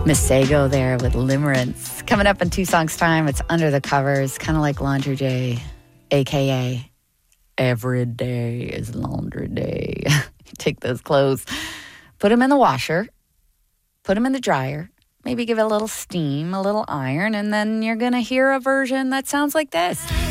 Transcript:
Miss Sago there with Limerence. Coming up in 2 songs time, it's Under the Covers, kind of like Laundry Day, a.k.a. every day is laundry day. Take those clothes, put them in the washer, put them in the dryer, maybe give it a little steam, a little iron, and then you're going to hear a version that sounds like this.